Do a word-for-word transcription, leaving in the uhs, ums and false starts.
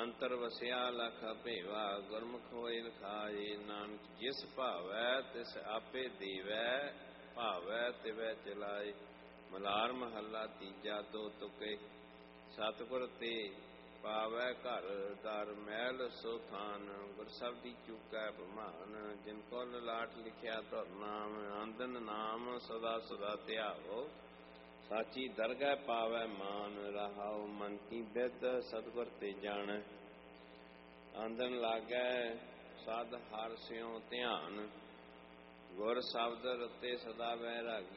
ਅੰਤਰ ਵਸਿਆ ਲਖ ਭੇਵਾ ਗੁਰਮੁਖ ਹੋਇ ਲਖਾਏ। ਨਾਨਕ ਜਿਸ ਭਾਵੈ ਤਿਸ ਆਪੇ ਦੇਵੈ ਭਾਵੈ ਤਿਵੈ ਚਲਾਏ। ਮਲਾਰ ਮਹੱਲਾ ਤੀਜਾ। ਦੋ ਤੁਕੇ ਸਤਿਗੁਰ ਤੇ ਪਾਵੈ ਘਰ ਦਰ ਮਹਿਲ ਸੋ ਥਾਨ। ਗੁਰ ਸਬਦੀ ਚੂਕੈ ਭਮਾਨ ਜਿਨ ਕੋ ਲਾਟ ਲਿਖਿਆ ਧੁਰ ਨਾਮ। ਆਂਦਨ ਨਾਮ ਸਦਾ ਸਦਾ ਧਿਆਵੋ ਸਾਚੀ ਦਰਗਹਿ ਪਾਵੈ ਮਾਨ। ਰਹਾਉ ਮਨ ਕੀ ਬਿਦ ਸਤਿਗੁਰ ਤੇ ਜਾਣੈ ਆਂਦਨ ਲਾਗੈ ਸਦ ਹਰਿ ਸਿਉ ਧਿਆਨ। ਗੁਰ ਸ਼ਬਦ ਰਤੇ ਸਦਾ ਵੈਰਾਗੀ